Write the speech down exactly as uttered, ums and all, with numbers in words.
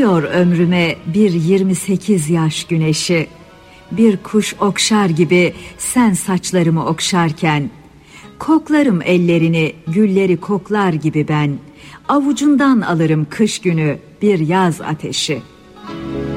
Doğuyor ömrüme bir yirmi sekiz yaş güneşi. Bir kuş okşar gibi sen saçlarımı okşarken, koklarım ellerini, gülleri koklar gibi ben. Avucundan alırım kış günü bir yaz ateşi.